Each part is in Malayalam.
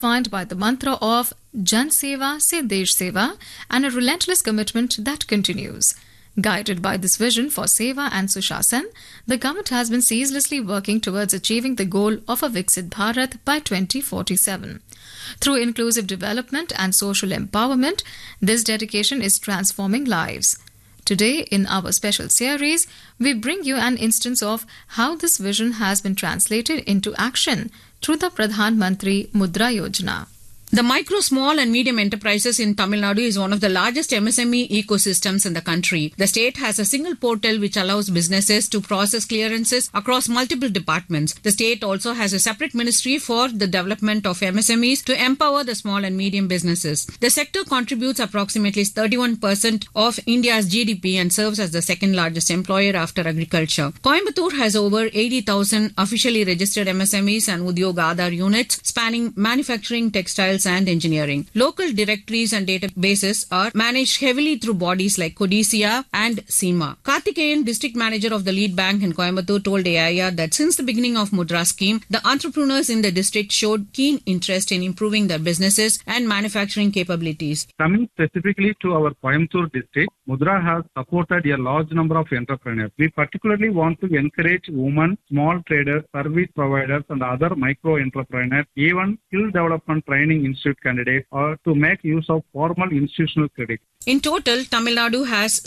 defined by the mantra of Jan Seva se Desh Seva and a relentless commitment that continues. Guided by this vision for Seva and Sushasan, the government has been ceaselessly working towards achieving the goal of a Viksit Bharat by 2047. Through inclusive development and social empowerment, this dedication is transforming lives. Today, in our special series, we bring you an instance of how this vision has been translated into action through the Pradhan Mantri Mudra Yojana. The micro, small and medium enterprises in Tamil Nadu is one of the largest MSME ecosystems in the country. The state has a single portal which allows businesses to process clearances across multiple departments. The state also has a separate ministry for the development of MSMEs to empower the small and medium businesses. The sector contributes approximately 31% of India's GDP and serves as the second largest employer after agriculture. Coimbatore has over 80,000 officially registered MSMEs and Udyog Aadhar units spanning manufacturing, textiles and engineering. Local directories and databases are managed heavily through bodies like Codicea and SEMA. Karthikeyan, district manager of the lead bank in Coimbatore, told AIR that since the beginning of Mudra scheme, the entrepreneurs in the district showed keen interest in improving their businesses and manufacturing capabilities. Coming specifically to our Coimbatore district, Mudra has supported a large number of entrepreneurs. We particularly want to encourage women, small traders, service providers and other micro entrepreneurs, even skill development training institute candidates, or to make use of formal institutional credit. In total, Tamil Nadu has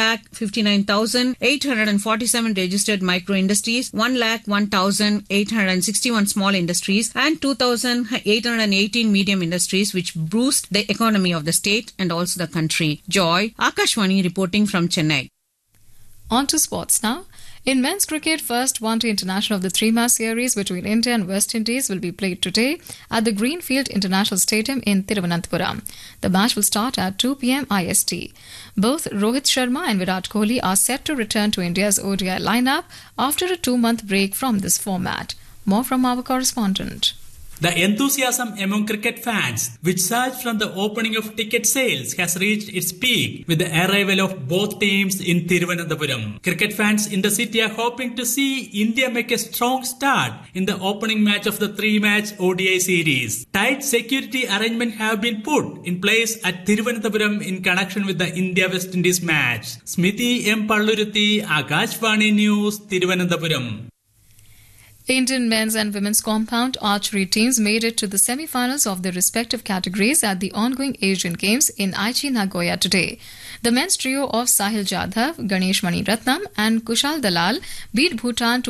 7,59,847 registered micro industries, 1,01,861 small industries, and 2,818 medium industries, which boost the economy of the state and also the country. Joy, Akashwani reporting from Chennai. On to sports now. In men's cricket, first one-day international of the three-match series between India and West Indies will be played today at the Greenfield International Stadium in Thiruvananthapuram. The match will start at 2 p.m. IST. Both Rohit Sharma and Virat Kohli are set to return to India's ODI lineup after a 2-month break from this format. More from our correspondent. The enthusiasm among cricket fans, which surged from the opening of ticket sales, has reached its peak with the arrival of both teams in Thiruvananthapuram. Cricket fans in the city are hoping to see India make a strong start in the opening match of the three-match ODI series. Tight security arrangements have been put in place at Thiruvananthapuram in connection with the India-West Indies match. Smriti M. Palluruthi, Akashvani News, Thiruvananthapuram. Indian men's and women's compound archery teams made it to the semi-finals of their respective categories at the ongoing Asian Games in Aichi, Nagoya today. The men's trio of Sahil Jadhav, Ganesh Mani Ratnam and Kushal Dalal beat Bhutan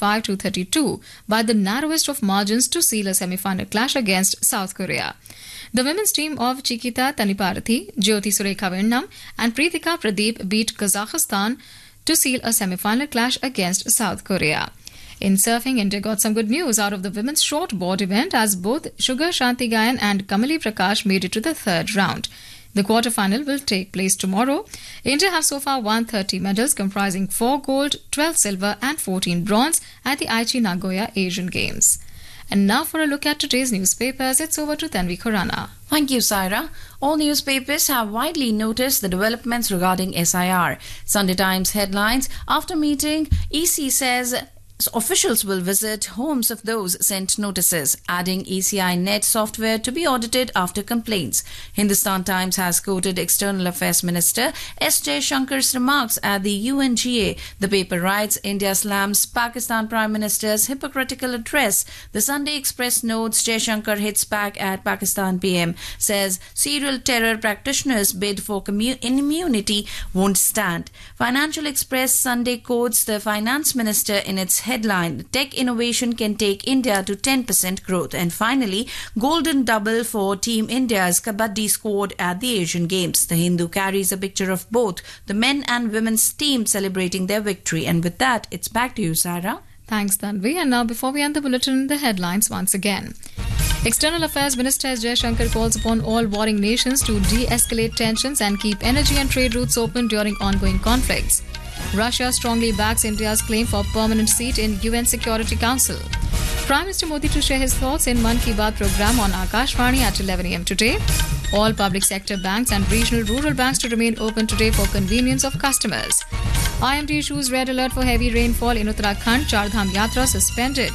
235-232 by the narrowest of margins to seal a semi-final clash against South Korea. The women's team of Chikita Taniparathi, Jyoti Surekha Vennam and Preetika Pradeep beat Kazakhstan to seal a semi-final clash against South Korea. In surfing, India got some good news out of the women's shortboard event as both Sugar Shanti Gayan and Kamali Prakash made it to the third round. The quarterfinal will take place tomorrow. India have so far won 30 medals comprising 4 gold, 12 silver and 14 bronze at the Aichi Nagoya Asian Games. And now for a look at today's newspapers, it's over to Tanvi Khurana. Thank you, Saira. All newspapers have widely noticed the developments regarding SIR. Sunday Times headlines: after meeting, EC says officials will visit homes of those sent notices, adding ECI Net software to be audited after complaints. Hindustan Times has quoted External Affairs Minister S. Jaishankar's remarks at the UNGA. The paper writes, India slams Pakistan Prime Minister's hypocritical address. The Sunday Express notes Jaishankar hits back at Pakistan PM, says serial terror practitioners' bid for immunity won't stand. Financial Express Sunday quotes the Finance Minister in its headline, tech innovation can take India to 10% growth. And finally, golden double for Team India's Kabaddi squad at the Asian Games. The Hindu carries a picture of both the men and women's teams celebrating their victory. And with that, it's back to you, Sarah. Thanks, Tanvi. And now, before we end the bulletin, the headlines once again. External Affairs Minister S. Jaishankar calls upon all warring nations to de-escalate tensions and keep energy and trade routes open during ongoing conflicts. Russia strongly backs India's claim for permanent seat in UN Security Council. Prime Minister Modi to share his thoughts in Mann Ki Baat program on Akashvani at 11 a.m. today. All public sector banks and regional rural banks to remain open today for convenience of customers. IMD issues red alert for heavy rainfall in Uttarakhand. Char Dham Yatra suspended.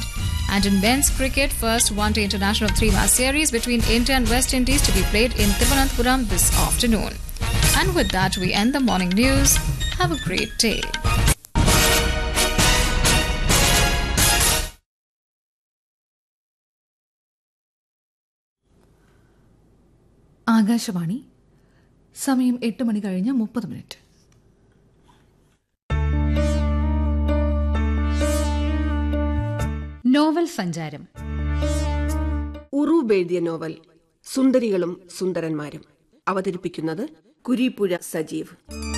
And in men's cricket, first one-day international three-match series between India and West Indies to be played in Thiruvananthapuram this afternoon. And with that, we end the morning news. Have a great day. Akashvani സമയം 8 മണി കഴിഞ്ഞ് 30 മിനിറ്റ്. നോവൽ സഞ്ചാരം. ഉറൂബ് എഴുതിയ നോവൽ സുന്ദരികളും സുന്ദരന്മാരും. അവതരിപ്പിക്കുന്നത് കുരീപ്പുഴ സജീവ്.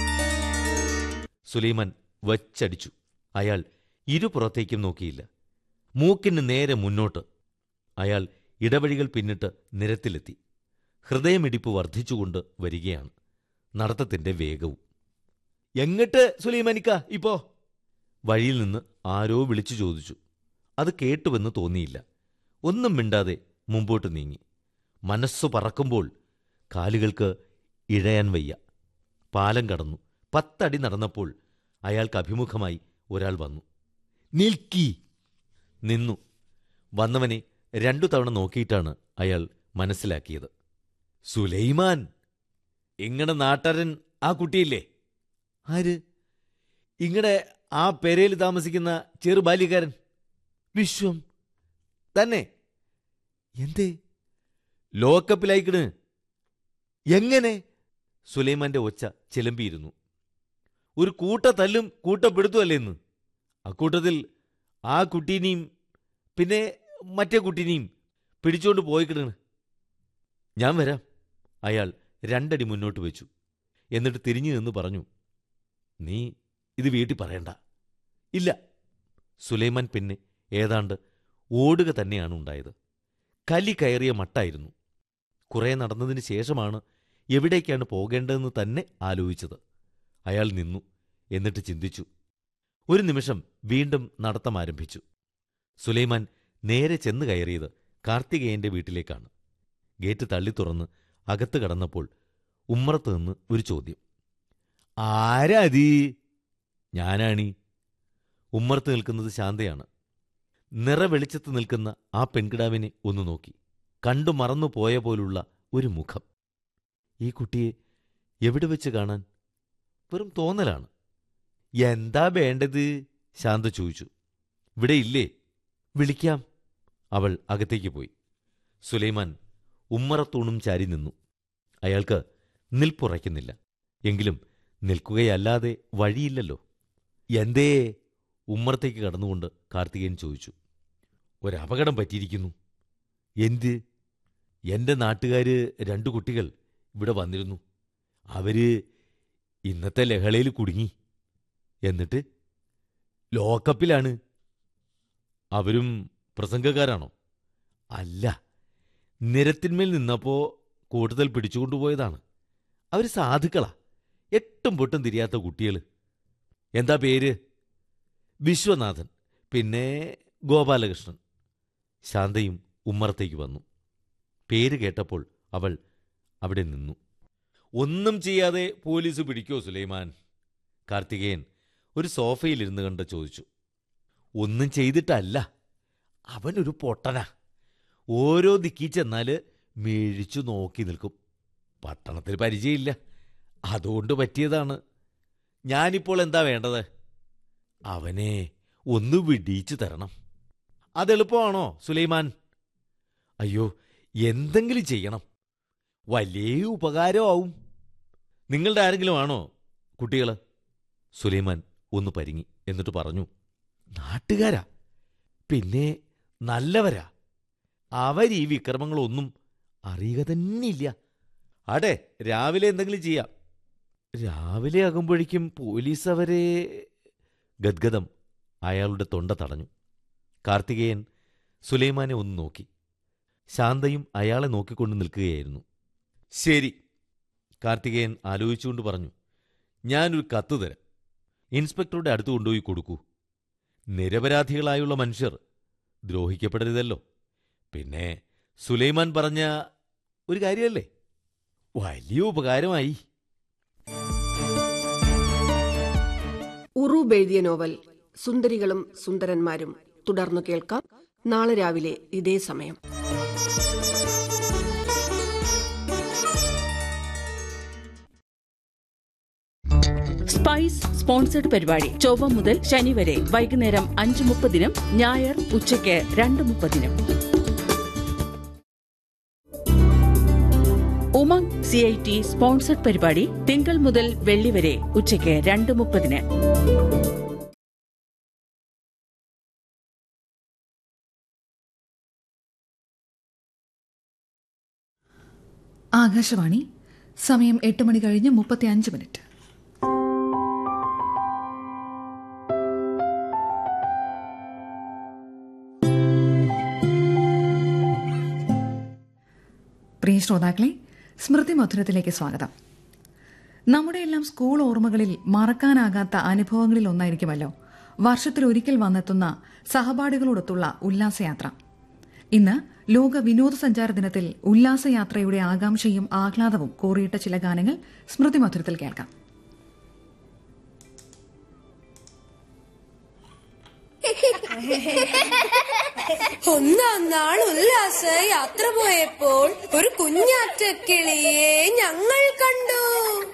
സുലൈമാൻ വച്ചടിച്ചു. അയാൾ ഇരുപുറത്തേക്കും നോക്കിയില്ല. മൂക്കിന് നേരെ മുന്നോട്ട്. അയാൾ ഇടവഴികൾ പിന്നിട്ട് നിരത്തിലെത്തി. ഹൃദയമിടിപ്പ് വർദ്ധിച്ചുകൊണ്ട് വരികയാണ്. നടത്തത്തിന്റെ വേഗവും. എങ്ങട്ട് സുലൈമാനിക്ക ഇപ്പോ? വഴിയിൽ നിന്ന് ആരോ വിളിച്ചു ചോദിച്ചു. അത് കേട്ടുവെന്ന് തോന്നിയില്ല. ഒന്നും മിണ്ടാതെ മുമ്പോട്ട് നീങ്ങി. മനസ്സു പറക്കുമ്പോൾ കാലുകൾക്ക് ഇഴയാൻ വയ്യ. പാലം കടന്നു. 10 അടി നടന്നപ്പോൾ അയാൾക്ക് അഭിമുഖമായി ഒരാൾ വന്നു. നിൽക്കി. നിന്നു. വന്നവനെ 2 തവണ നോക്കിയിട്ടാണ് അയാൾ മനസ്സിലാക്കിയത്. സുലൈമാൻ, ഇങ്ങടെ നാട്ടാരൻ ആ കുട്ടിയില്ലേ? ആര്? ഇങ്ങടെ ആ പെരയിൽ താമസിക്കുന്ന ചെറുബാല്യക്കാരൻ. വിശ്വം തന്നെ. എന്തേ? ലോക്കപ്പിലായിക്കണ്. എങ്ങനെ? സുലൈമാന്റെ ഒച്ച ചിലമ്പിയിരുന്നു. ഒരു കൂട്ടത്തല്ലും കൂട്ടപ്പെടുത്തുമല്ലേന്ന്. അക്കൂട്ടത്തിൽ ആ കുട്ടീനെയും പിന്നെ മറ്റേ കുട്ടീനെയും പിടിച്ചോണ്ട് പോയിക്കിടണ്. ഞാൻ വരാം. അയാൾ 2 അടി മുന്നോട്ട് വെച്ചു. എന്നിട്ട് തിരിഞ്ഞു നിന്ന് പറഞ്ഞു, നീ ഇത് വീട്ടിൽ പറയണ്ട. ഇല്ല. സുലൈമാൻ പിന്നെ ഏതാണ്ട് ഓടുക തന്നെയാണ് ഉണ്ടായത്. കലി കയറിയ മട്ടായിരുന്നു. കുറേ നടന്നതിന് ശേഷമാണ് എവിടേക്കാണ് പോകേണ്ടതെന്ന് തന്നെ ആലോചിച്ചത്. അയാൾ നിന്നു. എന്നിട്ട് ചിന്തിച്ചു. ഒരു നിമിഷം വീണ്ടും നടത്തം ആരംഭിച്ചു. സുലൈമാൻ നേരെ ചെന്ന് കയറിയത് കാർത്തികേയന്റെ വീട്ടിലേക്കാണ്. ഗേറ്റ് തള്ളി തുറന്ന് അകത്ത് കടന്നപ്പോൾ ഉമ്മറത്ത് നിന്ന് ഒരു ചോദ്യം. ആരാതീ? ഞാനാണീ. ഉമ്മറത്ത് നിൽക്കുന്നത് ശാന്തയാണ്. നിറവെളിച്ചത്ത് നിൽക്കുന്ന ആ പെൺകിടാവിനെ ഒന്ന് നോക്കി. കണ്ടു മറന്നു പോയ പോലുള്ള ഒരു മുഖം. ഈ കുട്ടിയെ എവിടെ വെച്ച് കാണാൻ? വെറും തോന്നലാണ്. എന്താ വേണ്ടത്? ശാന്ത ചോദിച്ചു. ഇവിടെ ഇല്ലേ? വിളിക്കാം. അവൾ അകത്തേക്ക് പോയി. സുലൈമാൻ ഉമ്മറത്തൂണും ചാരി നിന്നു. അയാൾക്ക് നിൽപ്പുറയ്ക്കുന്നില്ല. എങ്കിലും നിൽക്കുകയല്ലാതെ വഴിയില്ലല്ലോ. എന്തേ? ഉമ്മറത്തേക്ക് കടന്നുകൊണ്ട് കാർത്തികേയൻ ചോദിച്ചു. ഒരപകടം പറ്റിയിരിക്കുന്നു. എന്ത്? എന്റെ നാട്ടുകാര് 2 കുട്ടികൾ ഇവിടെ വന്നിരുന്നു. അവര് ഇന്നത്തെ ലഹളയിൽ കുടുങ്ങി. എന്നിട്ട് ലോക്കപ്പിലാണ്. അവരും പ്രസംഗക്കാരാണോ? അല്ല. നിരത്തിന്മേൽ നിന്നപ്പോ കൂടുതൽ പിടിച്ചുകൊണ്ടുപോയതാണ്. അവർ സാധുക്കളാ. 8 പൊട്ടും തിരിയാത്ത കുട്ടികൾ. എന്താ പേര്? വിശ്വനാഥൻ, പിന്നെ ഗോപാലകൃഷ്ണൻ. ശാന്തയും ഉമ്മറത്തേക്ക് വന്നു. പേര് കേട്ടപ്പോൾ അവൾ അവിടെ നിന്നു. ഒന്നും ചെയ്യാതെ പോലീസ് പിടിക്കോ സുലൈമാൻ? കാർത്തികേയൻ ഒരു സോഫയിലിരുന്ന് കണ്ട് ചോദിച്ചു. ഒന്നും ചെയ്തിട്ടല്ല. അവനൊരു പൊട്ടനാ. ഓരോ ദിക്കി ചെന്നാല് മേഴിച്ചു നോക്കി നിൽക്കും. പട്ടണത്തിൽ പരിചയമില്ല. അതുകൊണ്ട് പറ്റിയതാണ്. ഞാനിപ്പോൾ എന്താ വേണ്ടത്? അവനെ ഒന്ന് വിടിയിച്ചു തരണം. അതെളുപ്പമാണോ സുലൈമാൻ? അയ്യോ, എന്തെങ്കിലും ചെയ്യണം. വലിയ ഉപകാരമാവും. നിങ്ങളുടെ ആരെങ്കിലും ആണോ കുട്ടികൾ? സുലൈമാൻ ഒന്ന് പരിങ്ങി. എന്നിട്ട് പറഞ്ഞു, നാട്ടുകാരാ. പിന്നെ നല്ലവരാ. അവരീ വിക്രമങ്ങളൊന്നും അറിയുക തന്നെയില്ല. അടെ രാവിലെ എന്തെങ്കിലും ചെയ്യാം. രാവിലെ ആകുമ്പോഴേക്കും പോലീസ് അവരെ... ഗദ്ഗദം അയാളുടെ തൊണ്ട തടഞ്ഞു. കാർത്തികേയൻ സുലൈമാനെ ഒന്ന് നോക്കി. ശാന്തയും അയാളെ നോക്കിക്കൊണ്ട് നിൽക്കുകയായിരുന്നു. ശരി, കാർത്തികേയൻ ആലോചിച്ചുകൊണ്ട് പറഞ്ഞു. ഞാനൊരു കത്ത് തരാം. ഇൻസ്പെക്ടറുടെ അടുത്ത് കൊണ്ടുപോയി കൊടുക്കൂ. നിരപരാധികളായുള്ള മനുഷ്യർ ദ്രോഹിക്കപ്പെടരുതല്ലോ. പിന്നെ സുലൈമാൻ പറഞ്ഞ ഒരു കാര്യമല്ലേ? വലിയ ഉപകാരമായി. ഉറൂബ് എഴുതിയ നോവൽ സുന്ദരികളും സുന്ദരന്മാരും തുടർന്നു കേൾക്കാം. നാളെ രാവിലെ ഇതേ സമയം. സ്പൈസ് സ്പോൺസർഡ് പരിപാടി ചൊവ്വ മുതൽ ശനി വരെ വൈകുന്നേരം 5:30, ഞായർ ഉച്ചയ്ക്ക് 2:30. ഉമംഗ് CIT സ്പോൺസർഡ് പരിപാടി തിങ്കൾ മുതൽ വെള്ളി വരെ ഉച്ചയ്ക്ക് 2:30. ആകാശവാണി, സമയം 8:35. പ്രിയ ശ്രോതാക്കളെ, സ്മൃതി മധുരത്തിലേക്ക് സ്വാഗതം. നമ്മുടെയെല്ലാം സ്കൂൾ ഓർമ്മകളിൽ മറക്കാനാകാത്ത അനുഭവങ്ങളിൽ ഒന്നായിരിക്കുമല്ലോ വർഷത്തിലൊരിക്കൽ വന്നെത്തുന്ന സഹപാഠികളോടൊത്തുള്ള ഉല്ലാസയാത്ര. ഇന്ന് ലോക വിനോദസഞ്ചാര ദിനത്തിൽ ഉല്ലാസയാത്രയുടെ ആകാംക്ഷയും ആഹ്ലാദവും കോറിയിട്ട ചില ഗാനങ്ങൾ സ്മൃതി മധുരത്തിൽ കേൾക്കാം. ഒന്നാം നാൾ ഉല്ലാസ യാത്ര പോയപ്പോൾ ഒരു കുഞ്ഞാറ്റക്കിളിയെ ഞങ്ങൾ കണ്ടു.